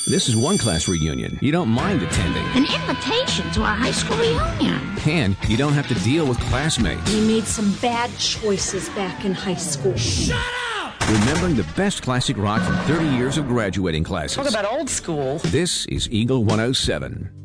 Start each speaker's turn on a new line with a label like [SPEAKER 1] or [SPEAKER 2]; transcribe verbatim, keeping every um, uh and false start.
[SPEAKER 1] This is one class reunion you don't mind attending.
[SPEAKER 2] An invitation to our high school reunion.
[SPEAKER 1] And you don't have to deal with classmates.
[SPEAKER 3] We made some bad choices back in high school.
[SPEAKER 4] Shut up!
[SPEAKER 1] Remembering the best classic rock from thirty years of graduating classes.
[SPEAKER 5] Talk about old school.
[SPEAKER 1] This is Eagle one oh seven.